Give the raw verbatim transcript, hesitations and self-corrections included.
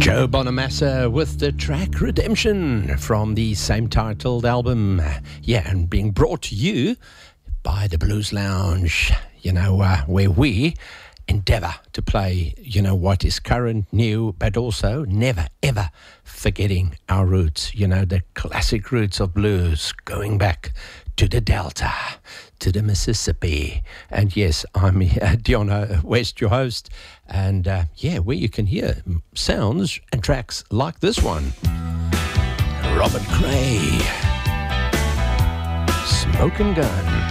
Joe Bonamassa with the track Redemption from the same titled album. Yeah, and being brought to you by the Blues Lounge, you know, uh, where we endeavour to play, you know, what is current, new, but also never, ever forgetting our roots, you know, the classic roots of blues, going back to the Delta, to the Mississippi. And yes, I'm uh, Deanna West, your host, and uh, yeah, where you can hear sounds and tracks like this one. Robert Cray, Smoke and Gun.